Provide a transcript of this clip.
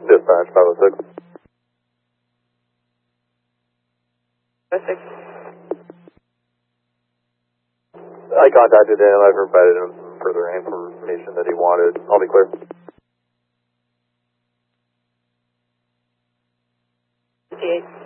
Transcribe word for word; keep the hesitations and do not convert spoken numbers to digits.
Dispatch five oh six. five oh six. I contacted him. I provided him some further information that he wanted. I'll be clear. fifty-eight.